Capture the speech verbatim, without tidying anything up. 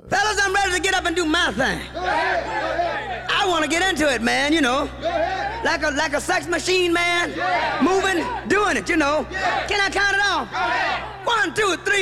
Fellas, I'm ready to get up and do my thing. I want to get into it, man, you know. Like a, like a sex machine, man. Moving, doing it, you know. Can I count it off? One, two, three.